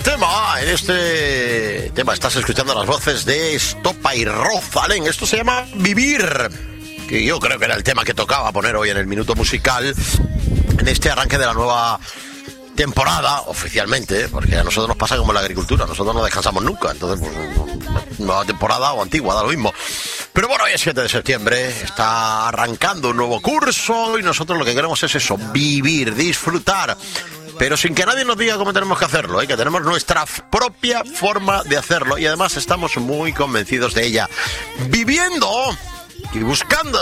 tema. En este tema estás escuchando las voces de Estopa y Rosalén. Esto se llama Vivir, que yo creo que era el tema que tocaba poner hoy en el Minuto Musical, en este arranque de la nueva temporada, oficialmente, porque a nosotros nos pasa como en la agricultura, nosotros no descansamos nunca, entonces pues, nueva temporada o antigua, da lo mismo. Pero bueno, hoy es 7 de septiembre, está arrancando un nuevo curso y nosotros lo que queremos es eso, vivir, disfrutar, pero sin que nadie nos diga cómo tenemos que hacerlo, que tenemos nuestra propia forma de hacerlo y además estamos muy convencidos de ella, viviendo y buscando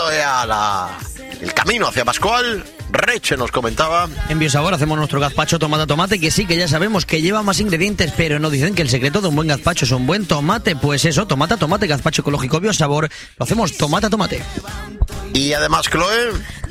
el camino hacia Pascual. Reche nos comentaba. En Biosabor hacemos nuestro gazpacho tomate, que sí, que ya sabemos que lleva más ingredientes, pero nos dicen que el secreto de un buen gazpacho es un buen tomate. Pues eso, tomate, gazpacho ecológico Biosabor, lo hacemos tomate. Y además, Chloe,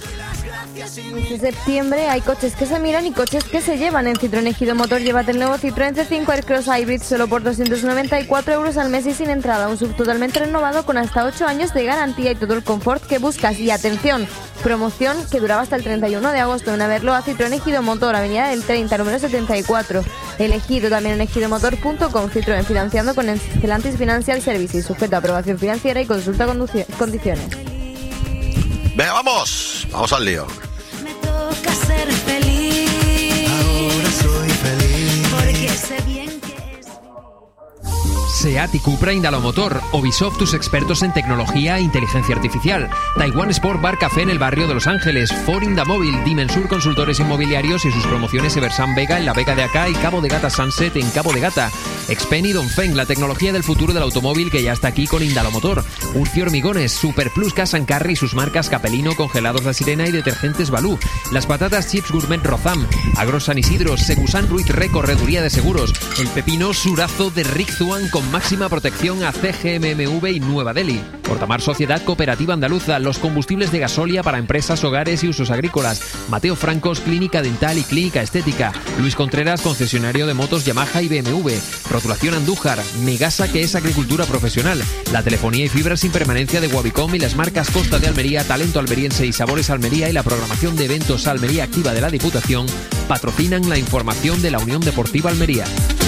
en septiembre hay coches que se miran y coches que se llevan. En Citroën Ejido Motor llévate el nuevo Citroën C5 Aircross Hybrid solo por 294 euros al mes y sin entrada. Un SUV totalmente renovado con hasta 8 años de garantía y todo el confort que buscas. Y atención, promoción que duraba hasta el 31 de agosto. Ven a verlo a Citroën Ejido Motor, avenida del 30, número 74. Elegido también en ejidomotor.com. Citroën, financiando con Stellantis Financial Services, sujeto a aprobación financiera y consulta condiciones. Venga, vamos al lío. Toca ser feliz. Ahora soy feliz. Porque sé bien que es. SEAT y Cupra Indalomotor, Ubisoft, tus expertos en tecnología e inteligencia artificial, Taiwan Sport Bar Café en el barrio de Los Ángeles, Ford Indamóvil, Dimensur Consultores Inmobiliarios y sus promociones Eversan Vega en la Vega de Acá y Cabo de Gata Sunset en Cabo de Gata, Xpeng y Dongfeng, la tecnología del futuro del automóvil que ya está aquí con Indalomotor, Urcio Hormigones, Super Plus Cash & Carry y sus marcas Capelino, Congelados La Sirena y Detergentes Balú, las patatas Chips Gourmet Rozam, Agro San Isidro, Segusan Ruiz Re Correduría de Seguros, el pepino Surazo de Rick Zuan con máxima protección a CGMMV y Nueva Delhi. Portamar Sociedad Cooperativa Andaluza, los combustibles de gasolina para empresas, hogares y usos agrícolas. Mateo Francos, Clínica Dental y Clínica Estética. Luis Contreras, concesionario de motos Yamaha y BMW. Rotulación Andújar. Megasa, que es agricultura profesional. La telefonía y fibra sin permanencia de Wabicom y las marcas Costa de Almería, Talento Almeriense y Sabores Almería y la programación de eventos Almería Activa de la Diputación patrocinan la información de la Unión Deportiva Almería.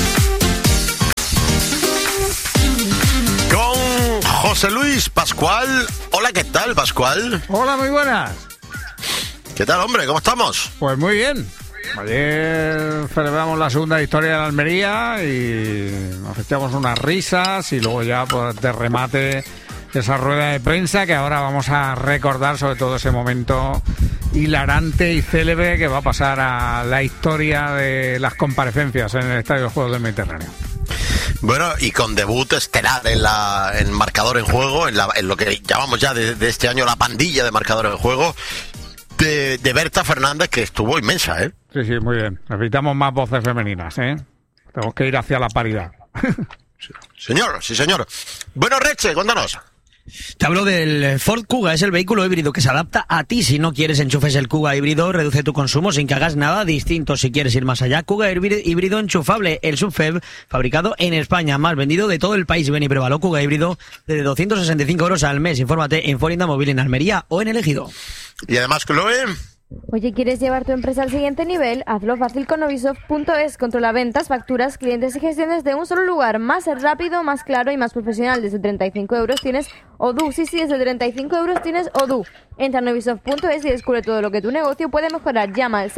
José Luis Pascual. Hola, ¿qué tal, Pascual? Hola, muy buenas. ¿Qué tal, hombre? ¿Cómo estamos? Pues muy bien. Ayer celebramos la segunda victoria de la Almería y nos echamos unas risas y luego ya pues, de remate esa rueda de prensa que ahora vamos a recordar, sobre todo ese momento hilarante y célebre que va a pasar a la historia de las comparecencias en el Estadio de Juegos del Mediterráneo. Bueno, y con debut estelar en marcador en juego, en lo que llamamos ya de este año la pandilla de marcador en juego, de Berta Fernández, que estuvo inmensa, ¿eh? Sí, muy bien. Necesitamos más voces femeninas, ¿eh? Tenemos que ir hacia la paridad. Señor, sí, señor. Bueno, Reche, cuéntanos. Te hablo del Ford Kuga, es el vehículo híbrido que se adapta a ti. Si no quieres enchufes el Kuga híbrido, reduce tu consumo sin que hagas nada distinto. Si quieres ir más allá, Kuga híbrido enchufable, el SUV fabricado en España, más vendido de todo el país. Ven y pruébalo, Kuga híbrido, desde 265 euros al mes. Infórmate en Ford Indamóvil en Almería o en El Ejido. Y además, Chloe, Oye, ¿quieres llevar tu empresa al siguiente nivel? Hazlo fácil con Ubisoft.es. Controla ventas, facturas, clientes y gestiones de un solo lugar. Más rápido, más claro y más profesional. Desde 35 euros tienes Odoo. Sí, desde 35 euros tienes Odoo. Entra en Ubisoft.es y descubre todo lo que tu negocio puede mejorar. Llama al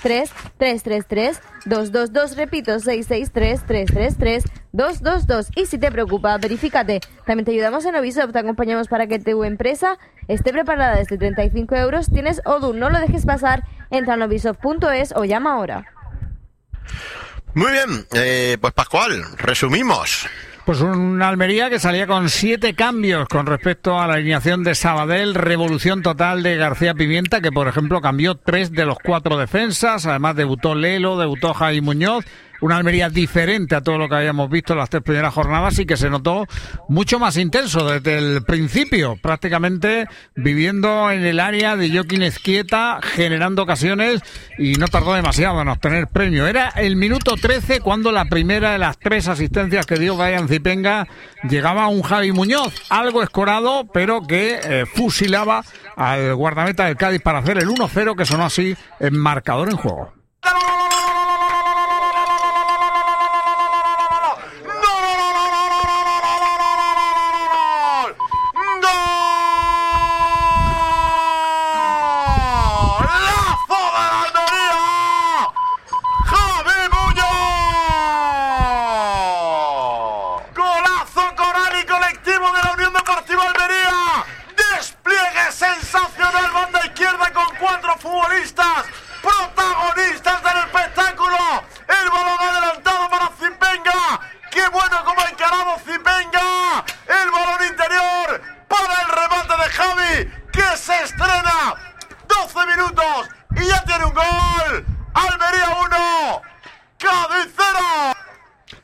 663-333-222. Repito, 663-333-222. Y si te preocupa, verifícate. También te ayudamos en Ubisoft. Te acompañamos para que tu empresa esté preparada. Desde 35 euros tienes Odoo. No lo dejes pasar. Entra en Ubisoft.es o llama ahora. Muy bien, pues Pascual, resumimos. Pues una Almería que salía con 7 cambios con respecto a la alineación de Sabadell, revolución total de García Pimienta, que por ejemplo cambió 3 de los 4 defensas, además debutó Lelo, debutó Javi Muñoz, una Almería diferente a todo lo que habíamos visto en las 3 primeras jornadas y que se notó mucho más intenso desde el principio, prácticamente viviendo en el área de Joaquín Ezquieta, generando ocasiones y no tardó demasiado en obtener premio. Era el minuto 13 cuando la primera de las 3 asistencias que dio Brian Zipenga llegaba a un Javi Muñoz, algo escorado, pero que fusilaba al guardameta del Cádiz para hacer el 1-0 que sonó así en marcador en juego.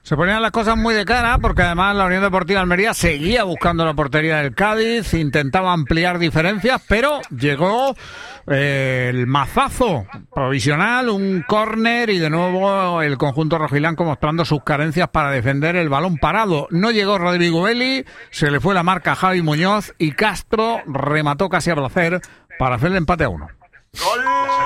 Se ponían las cosas muy de cara porque además la Unión Deportiva Almería seguía buscando la portería del Cádiz, intentaba ampliar diferencias, pero llegó el mazazo provisional, un córner y de nuevo el conjunto rojiblanco mostrando sus carencias para defender el balón parado. No llegó Rodrigo Eli, se le fue la marca a Javi Muñoz y Castro remató casi a placer para hacer el empate a 1. Gol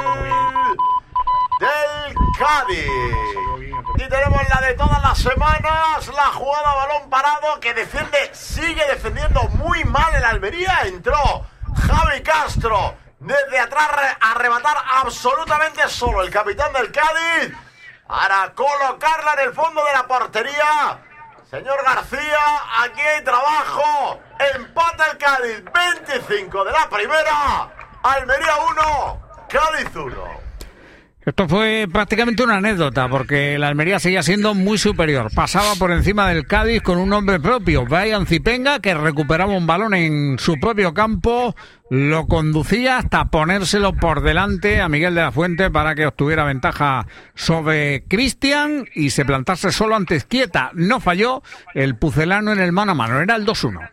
del Cádiz. Y tenemos la de todas las semanas, la jugada a balón parado que sigue defendiendo muy mal el Almería. Entró Javi Castro desde atrás a rematar absolutamente solo el capitán del Cádiz para colocarla en el fondo de la portería. Señor García, aquí hay trabajo. Empata el Cádiz, 25 de la primera. Almería 1, Cádiz 1. Esto fue prácticamente una anécdota porque la Almería seguía siendo muy superior. Pasaba por encima del Cádiz con un hombre propio, Brian Zipenga, que recuperaba un balón en su propio campo, lo conducía hasta ponérselo por delante a Miguel de la Fuente para que obtuviera ventaja sobre Cristian y se plantase solo ante Izquieta. No falló el pucelano en el mano a mano, era el 2-1.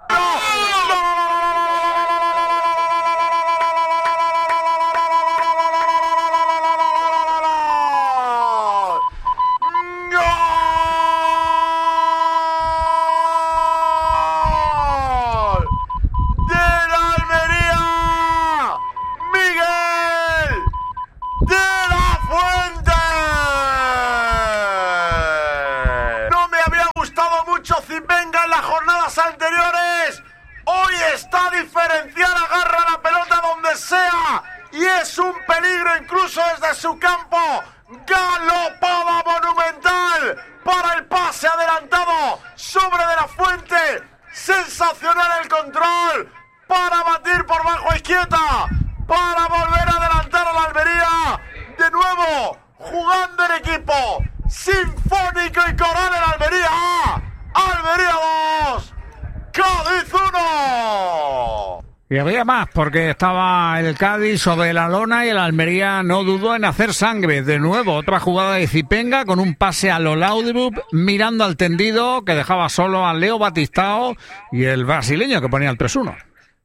Anteriores, hoy está diferencial, agarra la pelota donde sea y es un peligro incluso desde su campo. Galopada monumental para el pase adelantado sobre de la Fuente, sensacional el control para batir por bajo a Izquieta, para volver a adelantar a la Almería, de nuevo jugando en equipo, sinfónico y coral en Almería. Almería 2, Cádiz 1. Y había más porque estaba el Cádiz sobre la lona y el Almería no dudó en hacer sangre. De nuevo, otra jugada de Zipenga con un pase a lo Laudrup mirando al tendido que dejaba solo a Leo Batistao y el brasileño que ponía el 3-1.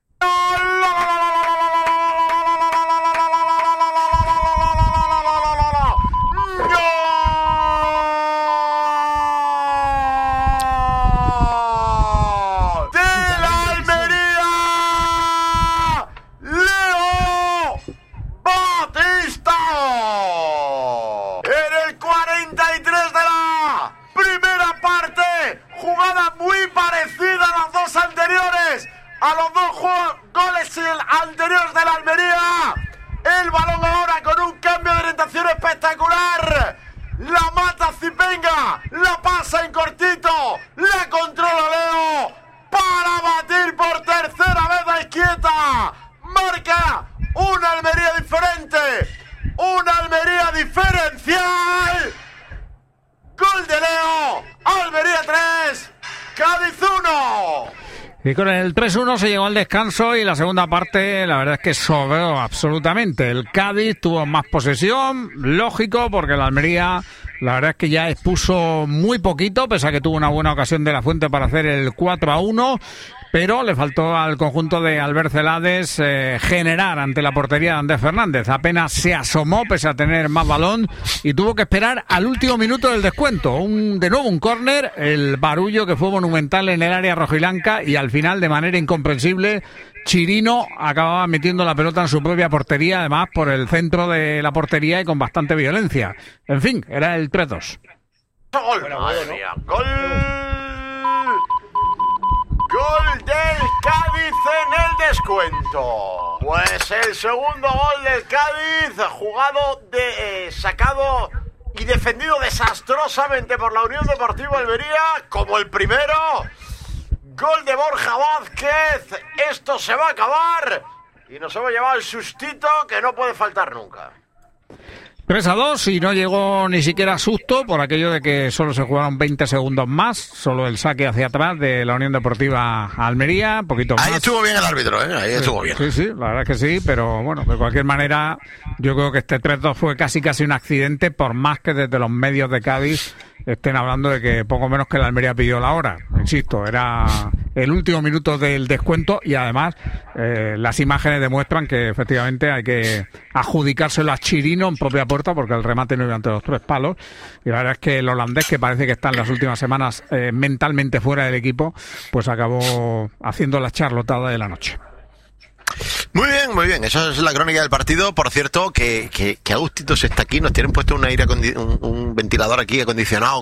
A los dos goles anteriores de la Almería. El balón ahora con un cambio de orientación espectacular. La mata Zipenga, la pasa en cortito, la controla Leo para batir por tercera vez a Izquieta. Marca una Almería diferente, una Almería diferencial. Gol de Leo, Almería 3, Cádiz 1. Y con el 3-1 se llegó al descanso y la segunda parte la verdad es que sobró absolutamente. El Cádiz tuvo más posesión, lógico, porque la Almería la verdad es que ya expuso muy poquito, pese a que tuvo una buena ocasión de la Fuente para hacer el 4-1. Pero le faltó al conjunto de Albert Celades generar ante la portería de Andrés Fernández. Apenas se asomó pese a tener más balón y tuvo que esperar al último minuto del descuento. De nuevo un córner, el barullo que fue monumental en el área rojiblanca y al final de manera incomprensible Chirino acababa metiendo la pelota en su propia portería, además por el centro de la portería y con bastante violencia. En fin, era el 3-2. Gol, madre mía, gol. Gol del Cádiz en el descuento. Pues el segundo gol del Cádiz, jugado, sacado y defendido desastrosamente por la Unión Deportiva Almería, como el primero. Gol de Borja Vázquez. Esto se va a acabar y nos hemos llevado el sustito que no puede faltar nunca. 3-2 y no llegó ni siquiera susto por aquello de que solo se jugaron 20 segundos más, solo el saque hacia atrás de la Unión Deportiva Almería, un poquito más. Ahí estuvo bien el árbitro, ahí estuvo bien. Sí, la verdad es que sí, pero bueno, de cualquier manera yo creo que este 3-2 fue casi un accidente, por más que desde los medios de Cádiz estén hablando de que poco menos que la Almería pidió la hora. Insisto, era el último minuto del descuento y además las imágenes demuestran que efectivamente hay que adjudicárselo a Chirino en propia puerta porque el remate no iba ante los 3 palos y la verdad es que el holandés, que parece que está en las últimas semanas mentalmente fuera del equipo, pues acabó haciendo la charlotada de la noche. Muy bien, esa es la crónica del partido. Por cierto, que Agustitos está aquí, nos tienen puesto un ventilador aquí acondicionado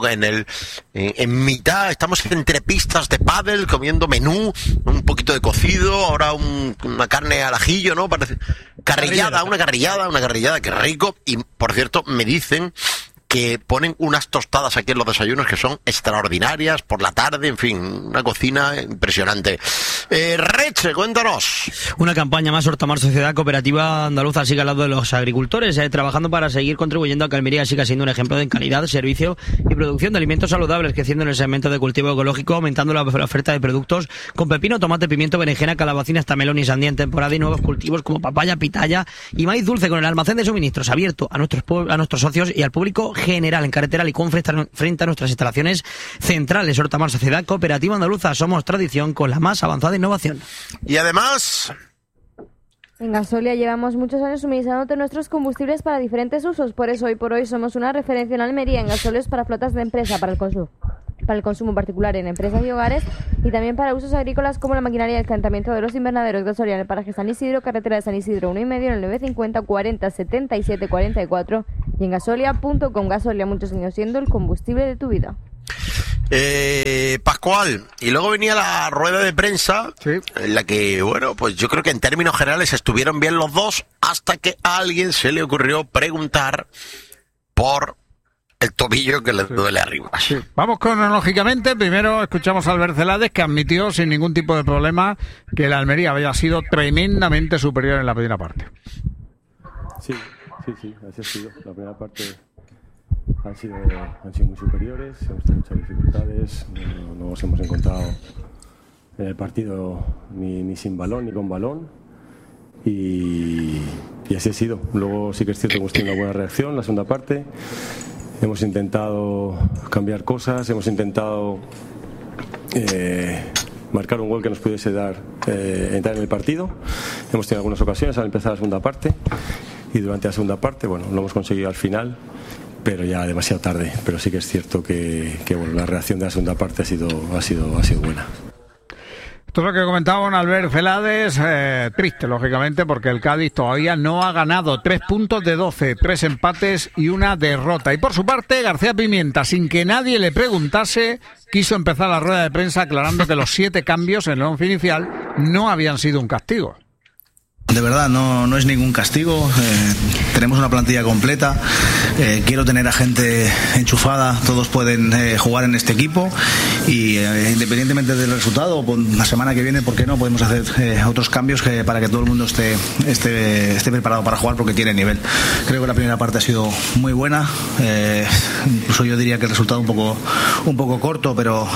en mitad, estamos entre pistas de pádel, comiendo menú, un poquito de cocido, ahora una carne al ajillo, ¿no? Parece una carrillada, qué rico. Y por cierto, me dicen que ponen unas tostadas aquí en los desayunos que son extraordinarias por la tarde, en fin, una cocina impresionante. Reche, cuéntanos. Una campaña más. Hortamar, Sociedad Cooperativa Andaluza, sigue al lado de los agricultores, trabajando para seguir contribuyendo a que Almería siga siendo un ejemplo de calidad, servicio y producción de alimentos saludables, creciendo en el segmento de cultivo ecológico, aumentando la oferta de productos con pepino, tomate, pimiento, berenjena, calabacín, hasta melón y sandía en temporada, y nuevos cultivos como papaya, pitaya y maíz dulce, con el almacén de suministros abierto a nuestros socios y al público general en carretera Licón, frente a nuestras instalaciones centrales. Hortamar, Sociedad Cooperativa Andaluza, somos tradición con la más avanzada innovación. Y además, en Gasolia llevamos muchos años suministrándote nuestros combustibles para diferentes usos, por eso hoy por hoy somos una referencia en Almería en gasóleos para flotas de empresa, para el consumo particular en empresas y hogares, y también para usos agrícolas como la maquinaria y el calentamiento de los invernaderos. Gasolia en el paraje San Isidro, carretera de San Isidro 1,5, en el 950 40 77 44, y en gasolia.com. Gasolia, muchos años siendo el combustible de tu vida. Pascual, y luego venía la rueda de prensa, sí, en la que, bueno, pues yo creo que en términos generales estuvieron bien los dos, hasta que a alguien se le ocurrió preguntar por el tobillo que le duele arriba. Sí. Vamos cronológicamente. Primero escuchamos a Albert Celades, que admitió sin ningún tipo de problema que la Almería había sido tremendamente superior en la primera parte. Sí, así ha sido. La primera parte han sido muy superiores, hemos tenido muchas dificultades, no nos hemos encontrado en el partido ni sin balón ni con balón, y así ha sido. Luego sí que es cierto que hemos tenido una buena reacción en la segunda parte, hemos intentado cambiar cosas, hemos intentado marcar un gol que nos pudiese dar entrar en el partido. Hemos tenido algunas ocasiones al empezar la segunda parte, y durante la segunda parte, bueno, lo hemos conseguido al final, pero ya demasiado tarde. Pero sí que es cierto que bueno, la reacción de la segunda parte ha sido buena. Esto es lo que comentaba Albert Celades, triste lógicamente, porque el Cádiz todavía no ha ganado, 3 puntos de 12, 3 empates y una derrota. Y por su parte, García Pimienta, sin que nadie le preguntase, quiso empezar la rueda de prensa aclarando que los 7 cambios en el once inicial no habían sido un castigo. De verdad, no es ningún castigo. Tenemos una plantilla completa. Quiero tener a gente enchufada. Todos pueden jugar en este equipo. Y independientemente del resultado, la semana que viene, ¿por qué no? Podemos hacer otros cambios para que todo el mundo esté preparado para jugar, porque tiene nivel. Creo que la primera parte ha sido muy buena. Incluso yo diría que el resultado un poco corto, pero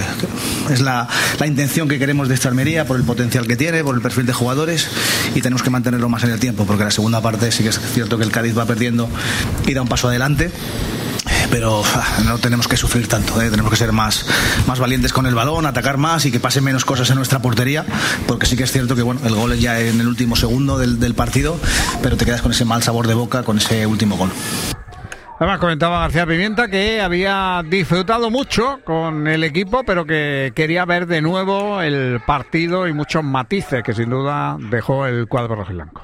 es la intención que queremos de esta Almería, por el potencial que tiene, por el perfil de jugadores, y tenemos que mantenerlo más en el tiempo, porque la segunda parte sí que es cierto que el Cádiz va perdiendo y da un paso adelante, pero no tenemos que sufrir tanto, tenemos que ser más valientes con el balón, atacar más y que pasen menos cosas en nuestra portería, porque sí que es cierto que bueno, el gol es ya en el último segundo del partido, pero te quedas con ese mal sabor de boca con ese último gol. Además comentaba García Pimienta que había disfrutado mucho con el equipo, pero que quería ver de nuevo el partido y muchos matices que sin duda dejó el cuadro rojiblanco.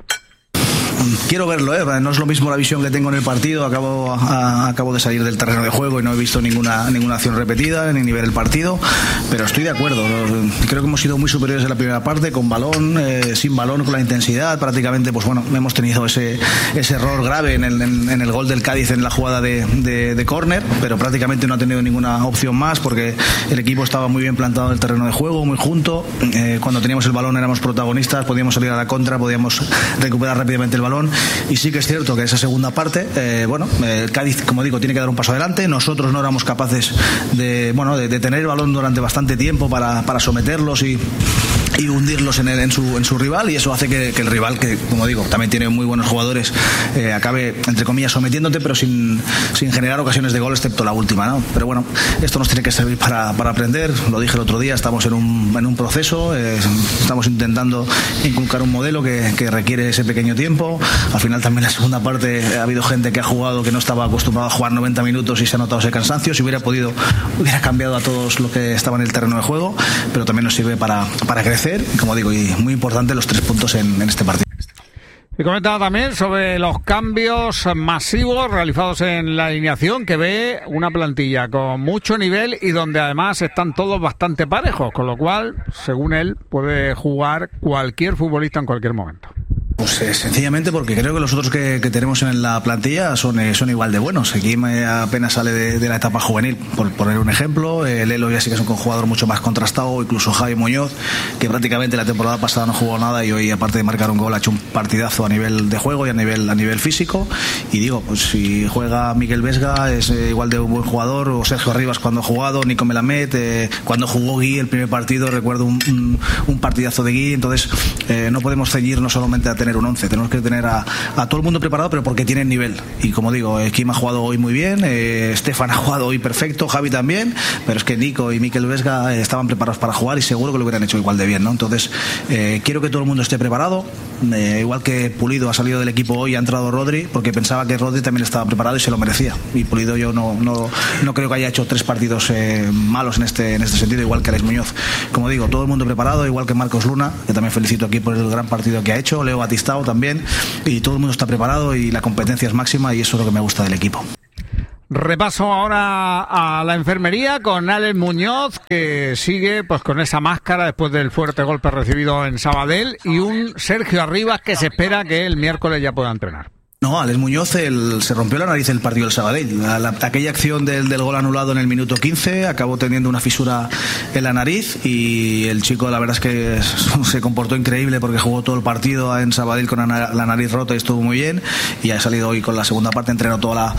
Quiero verlo, no es lo mismo la visión que tengo en el partido. Acabo de salir del terreno de juego y no he visto ninguna acción repetida ni ver el partido, pero estoy de acuerdo. Creo que hemos sido muy superiores en la primera parte, con balón, sin balón, con la intensidad. Prácticamente, pues bueno, hemos tenido ese error grave en el gol del Cádiz en la jugada de córner, pero prácticamente no ha tenido ninguna opción más, porque el equipo estaba muy bien plantado en el terreno de juego, muy junto. Cuando teníamos el balón éramos protagonistas, podíamos salir a la contra, podíamos recuperar rápidamente el balón balón, y sí que es cierto que esa segunda parte, el Cádiz, como digo, tiene que dar un paso adelante. Nosotros no éramos capaces de tener el balón durante bastante tiempo para someterlos y hundirlos en su rival, y eso hace que el rival, que como digo también tiene muy buenos jugadores, acabe entre comillas sometiéndote, pero sin generar ocasiones de gol, excepto la última, ¿no? Pero bueno, esto nos tiene que servir para aprender. Lo dije el otro día, estamos en un proceso, estamos intentando inculcar un modelo que requiere ese pequeño tiempo. Al final también en la segunda parte ha habido gente que ha jugado que no estaba acostumbrado a jugar 90 minutos y se ha notado ese cansancio. Si hubiera cambiado a todos lo que estaba en el terreno de juego, pero también nos sirve para crecer. Como digo, y muy importante los 3 puntos en este partido. Y comentaba también sobre los cambios masivos realizados en la alineación, que ve una plantilla con mucho nivel y donde además están todos bastante parejos, con lo cual, según él, puede jugar cualquier futbolista en cualquier momento. Pues sencillamente porque creo que los otros que tenemos en la plantilla son igual de buenos. Aquí apenas sale de la etapa juvenil, por poner un ejemplo. Lelo ya sí que es un jugador mucho más contrastado, incluso Javi Muñoz, que prácticamente la temporada pasada no jugó nada y hoy, aparte de marcar un gol, ha hecho un partidazo a nivel de juego y a nivel físico. Y digo, pues si juega Mikel Vesga es igual de un buen jugador, o Sergio Arribas cuando ha jugado, Nico Melamed, cuando jugó Gui el primer partido, recuerdo un partidazo de Gui. Entonces no podemos ceñirnos solamente a tener un 11, tenemos que tener a todo el mundo preparado, pero porque tienen nivel. Y como digo, Kim ha jugado hoy muy bien, Stefan ha jugado hoy perfecto, Javi también, pero es que Nico y Mikel Vesga estaban preparados para jugar y seguro que lo hubieran hecho igual de bien, ¿no? Entonces quiero que todo el mundo esté preparado, igual que Pulido ha salido del equipo hoy, ha entrado Rodri, porque pensaba que Rodri también estaba preparado y se lo merecía, y Pulido yo no creo que haya hecho 3 partidos malos en este sentido, igual que Alex Muñoz. Como digo, todo el mundo preparado, igual que Marcos Luna, que también felicito aquí por el gran partido que ha hecho, Leo Batistao también, y todo el mundo está preparado y la competencia es máxima, y eso es lo que me gusta del equipo. Repaso ahora a la enfermería con Alex Muñoz, que sigue pues con esa máscara después del fuerte golpe recibido en Sabadell, y un Sergio Arribas que se espera que el miércoles ya pueda entrenar. No, Alex Muñoz se rompió la nariz en el partido del Sabadell. Aquella acción del gol anulado en el minuto 15 acabó teniendo una fisura en la nariz, y el chico la verdad es que se comportó increíble porque jugó todo el partido en Sabadell con la nariz rota y estuvo muy bien, y ha salido hoy con la segunda parte, entrenó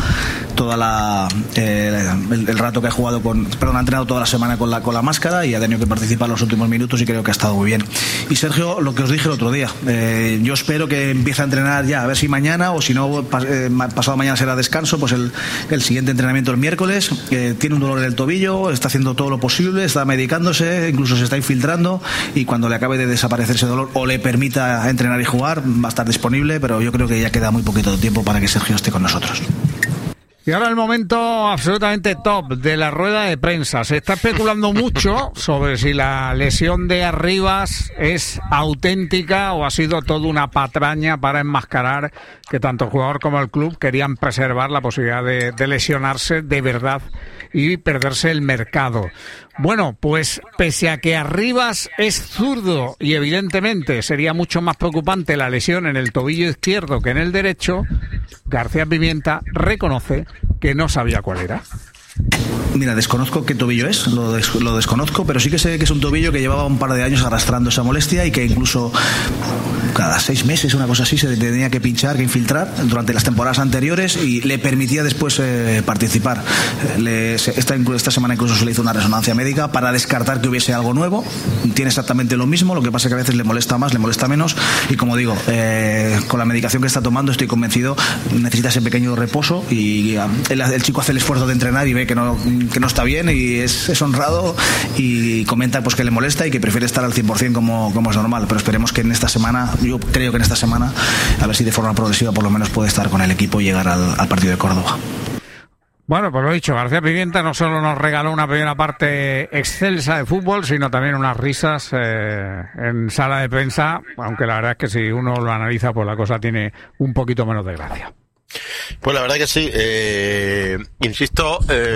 el rato que ha jugado ha entrenado toda la semana con la máscara, y ha tenido que participar los últimos minutos y creo que ha estado muy bien. Y Sergio, lo que os dije el otro día, yo espero que empiece a entrenar ya, a ver si mañana, o si no, pasado mañana será descanso, pues el siguiente entrenamiento el miércoles. Tiene un dolor en el tobillo, está haciendo todo lo posible, está medicándose, incluso se está infiltrando, y cuando le acabe de desaparecer ese dolor o le permita entrenar y jugar, va a estar disponible, pero yo creo que ya queda muy poquito tiempo para que Sergio esté con nosotros. Y ahora el momento absolutamente top de la rueda de prensa. Se está especulando mucho sobre si la lesión de Arribas es auténtica o ha sido toda una patraña para enmascarar que tanto el jugador como el club querían preservar la posibilidad de lesionarse de verdad y perderse el mercado. Bueno, pues pese a que Arribas es zurdo y evidentemente sería mucho más preocupante la lesión en el tobillo izquierdo que en el derecho, García Pimienta reconoce que no sabía cuál era. Mira, desconozco qué tobillo es, lo desconozco, pero sí que sé que es un tobillo que llevaba un par de años arrastrando esa molestia y que incluso cada 6 meses, una cosa así, se tenía que pinchar, que infiltrar durante las temporadas anteriores, y le permitía después participar. Esta semana incluso se le hizo una resonancia médica para descartar que hubiese algo nuevo. Tiene exactamente lo mismo, lo que pasa es que a veces le molesta más, le molesta menos, y como digo, con la medicación que está tomando estoy convencido, necesita ese pequeño reposo, y el chico hace el esfuerzo de entrenar y ve que no está bien, y es honrado, y comenta pues que le molesta y que prefiere estar al 100% como es normal, pero esperemos que en esta semana, yo creo que en esta semana, a ver si de forma progresiva por lo menos puede estar con el equipo y llegar al partido de Córdoba. Bueno, pues lo dicho, García Pimienta no solo nos regaló una primera parte excelsa de fútbol, sino también unas risas en sala de prensa, aunque la verdad es que si uno lo analiza, pues la cosa tiene un poquito menos de gracia. Pues la verdad que sí, insisto,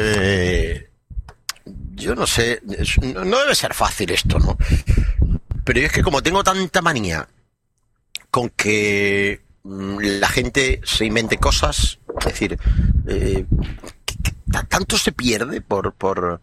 yo no sé, no debe ser fácil esto, ¿no? Pero yo es que como tengo tanta manía con que la gente se invente cosas, es decir, tanto se pierde por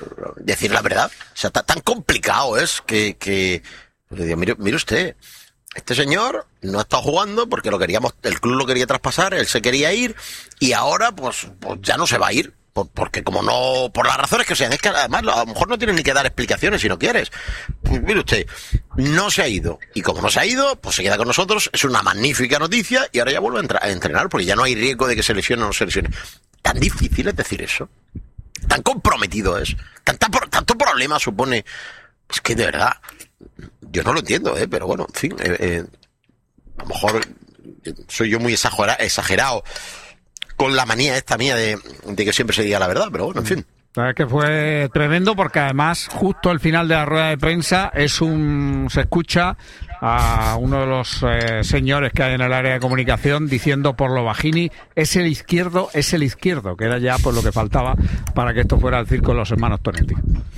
decir la verdad, o sea, tan complicado es que mire usted, este señor no ha estado jugando porque el club lo quería traspasar, él se quería ir y ahora pues ya no se va a ir. Porque como no, por las razones que sean, es que además a lo mejor no tienes ni que dar explicaciones si no quieres. Pues mire usted, no se ha ido. Y como no se ha ido, pues se queda con nosotros, es una magnífica noticia y ahora ya vuelve a entrenar porque ya no hay riesgo de que se lesione o no se lesione. Tan difícil es decir eso. Tan comprometido es. Tanto problema supone. Es que de verdad, yo no lo entiendo, pero bueno, en fin, a lo mejor soy yo muy exagerado con la manía esta mía de que siempre se diga la verdad, pero bueno, en fin. La verdad es que fue tremendo porque además justo al final de la rueda de prensa se escucha a uno de los señores que hay en el área de comunicación diciendo por lo bajini, es el izquierdo, que era ya por lo que faltaba para que esto fuera el circo de los hermanos Tonetti.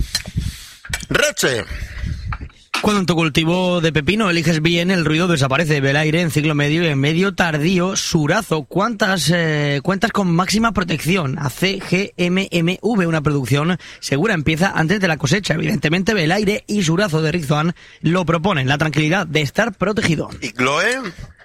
Reche. Cuando en tu cultivo de pepino eliges bien, el ruido desaparece. Belaire en ciclo medio y en medio tardío. Surazo. Cuentas con máxima protección. ACGMMV, una producción segura, empieza antes de la cosecha. Evidentemente, Belaire y Surazo de Rizzoan lo proponen. La tranquilidad de estar protegido. ¿Y Chloe?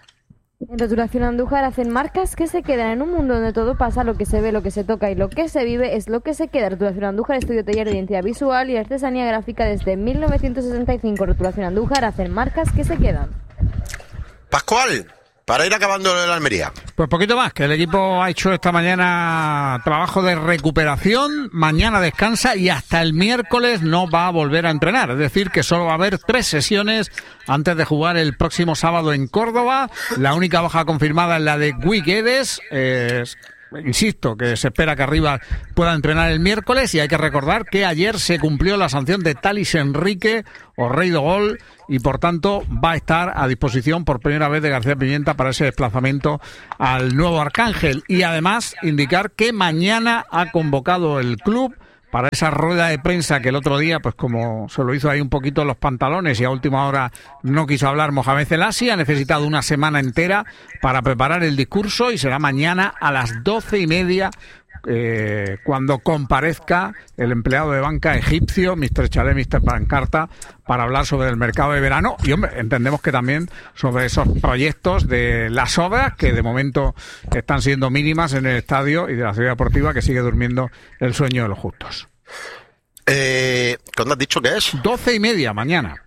En Rotulación Andújar hacen marcas que se quedan en un mundo donde todo pasa, lo que se ve, lo que se toca y lo que se vive es lo que se queda. Rotulación Andújar, estudio taller de identidad visual y artesanía gráfica desde 1965. Rotulación Andújar hacen marcas que se quedan. Pascual, para ir acabando de la Almería. Pues poquito más, que el equipo ha hecho esta mañana trabajo de recuperación, mañana descansa y hasta el miércoles no va a volver a entrenar. Es decir, que solo va a haber 3 sesiones antes de jugar el próximo sábado en Córdoba. La única baja confirmada es la de Gui Guedes. Insisto, que se espera que Arribas pueda entrenar el miércoles y hay que recordar que ayer se cumplió la sanción de Talis Enrique o Rei do Gol y por tanto va a estar a disposición por primera vez de García Pimienta para ese desplazamiento al nuevo Arcángel y además indicar que mañana ha convocado el club para esa rueda de prensa que el otro día, pues como se lo hizo ahí un poquito en los pantalones y a última hora no quiso hablar Mohamed El Assi, ha necesitado una semana entera para preparar el discurso y será mañana a las 12:30 cuando comparezca el empleado de banca egipcio, Mr. Chalet, Mr. Pancarta, para hablar sobre el mercado de verano y, hombre, entendemos que también sobre esos proyectos de las obras que de momento están siendo mínimas en el estadio y de la ciudad deportiva que sigue durmiendo el sueño de los justos. ¿Cuándo has dicho que es? 12:30 mañana.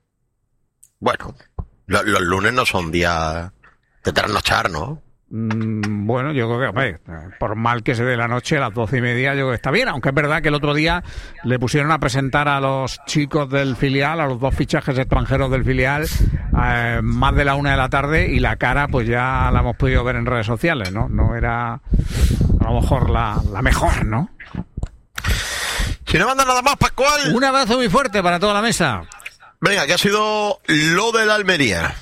Bueno, los lunes no son días de trasnochar, ¿no? Bueno, yo creo que, hombre, por mal que se dé la noche, a las 12:30 yo creo que está bien, aunque es verdad que el otro día le pusieron a presentar a los chicos del filial, a los 2 fichajes extranjeros del filial, más de la 1 de la tarde y la cara pues ya la hemos podido ver en redes sociales, ¿no? No era a lo mejor la mejor, ¿no? Si no manda nada más, Pascual. Un abrazo muy fuerte para toda la mesa. Venga, que ha sido lo de la Almería.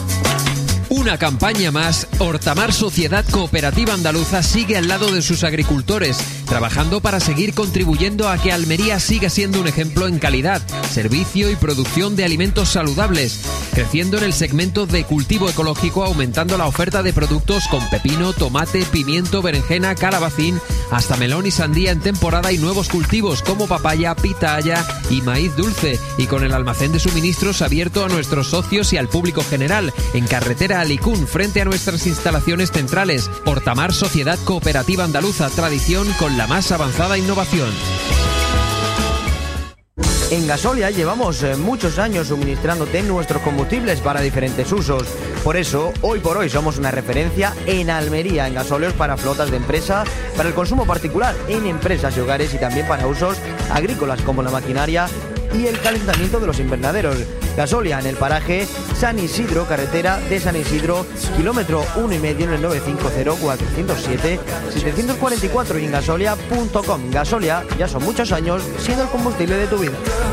Una campaña más, Hortamar Sociedad Cooperativa Andaluza sigue al lado de sus agricultores, trabajando para seguir contribuyendo a que Almería siga siendo un ejemplo en calidad, servicio y producción de alimentos saludables, creciendo en el segmento de cultivo ecológico, aumentando la oferta de productos con pepino, tomate, pimiento, berenjena, calabacín, hasta melón y sandía en temporada y nuevos cultivos como papaya, pitaya y maíz dulce, y con el almacén de suministros abierto a nuestros socios y al público general, en carretera Alicún, frente a nuestras instalaciones centrales. Hortamar Sociedad Cooperativa Andaluza, tradición con la más avanzada innovación. En Gasolia llevamos muchos años suministrándote nuestros combustibles para diferentes usos. Por eso, hoy por hoy somos una referencia en Almería en gasóleos para flotas de empresa, para el consumo particular en empresas y hogares y también para usos agrícolas como la maquinaria y el calentamiento de los invernaderos. Gasolia en el paraje San Isidro, carretera de San Isidro, kilómetro 1,5 en el 950-407-744 y en gasolia.com. Gasolia ya son muchos años siendo el combustible de tu vida.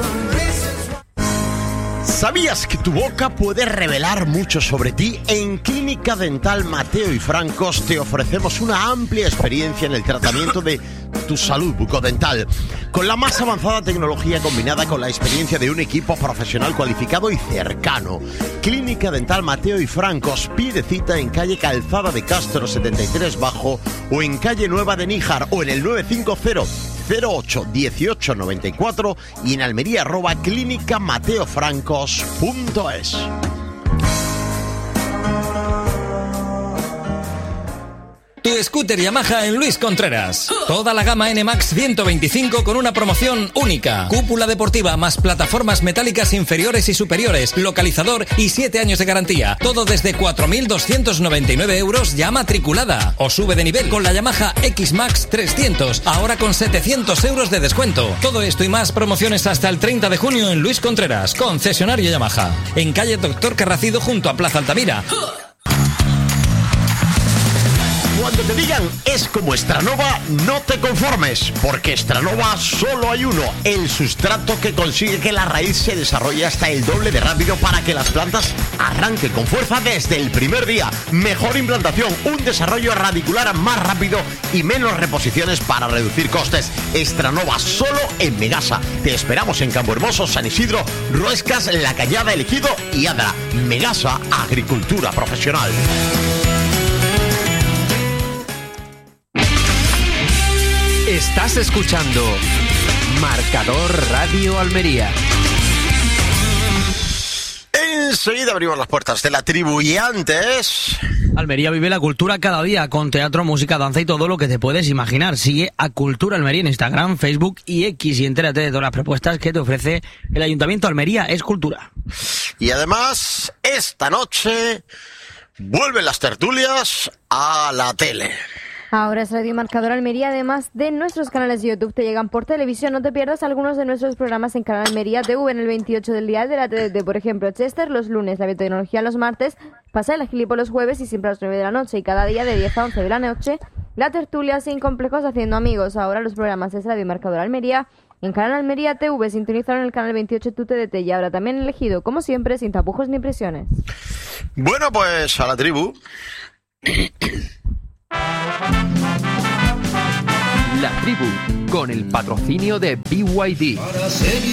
¿Sabías que tu boca puede revelar mucho sobre ti? En Clínica Dental Mateo y Francos te ofrecemos una amplia experiencia en el tratamiento de tu salud bucodental, con la más avanzada tecnología combinada con la experiencia de un equipo profesional cualificado y cercano. Clínica Dental Mateo y Francos, pide cita en calle Calzada de Castro 73 Bajo o en calle Nueva de Níjar o en el 950-08-1894 y en Almería @clínicamateofrancos.es. tu scooter Yamaha en Luis Contreras. Toda la gama NMAX 125 con una promoción única. Cúpula deportiva más plataformas metálicas inferiores y superiores, localizador y 7 años de garantía. Todo desde 4.299 euros ya matriculada. O sube de nivel con la Yamaha X-Max 300, ahora con 700 euros de descuento. Todo esto y más promociones hasta el 30 de junio en Luis Contreras, concesionario Yamaha. En calle Doctor Carracido junto a Plaza Altamira. Cuando te digan es como Estranova, no te conformes, porque Estranova solo hay uno, el sustrato que consigue que la raíz se desarrolle hasta el doble de rápido para que las plantas arranquen con fuerza desde el primer día. Mejor implantación, un desarrollo radicular más rápido y menos reposiciones para reducir costes. Estranova solo en Megasa. Te esperamos en Campo Hermoso, San Isidro, Ruescas, La Cañada, El Ejido y Adra. Megasa, agricultura profesional. Estás escuchando Marcador Radio Almería. Enseguida abrimos las puertas de la tribu y antes... Almería vive la cultura cada día con teatro, música, danza y todo lo que te puedes imaginar. Sigue a Cultura Almería en Instagram, Facebook y X y entérate de todas las propuestas que te ofrece el Ayuntamiento. Almería es cultura. Y además, esta noche vuelven las tertulias a la tele. Ahora es Radio Marcador Almería, además de nuestros canales de YouTube, te llegan por televisión. No te pierdas algunos de nuestros programas en Canal Almería TV en el 28 del día de la TDT. Por ejemplo, Chester los lunes, la biotecnología los martes, Pasa el Gilipo los jueves y siempre a las 9 de la noche. Y cada día de 10 a 11 de la noche, la tertulia sin complejos haciendo amigos. Ahora los programas es Radio Marcador Almería en Canal Almería TV. Sintonizaron el canal 28 tu TDT y ahora también elegido, como siempre, sin tapujos ni presiones. Bueno, pues a la tribu. La tribu, con el patrocinio de BYD.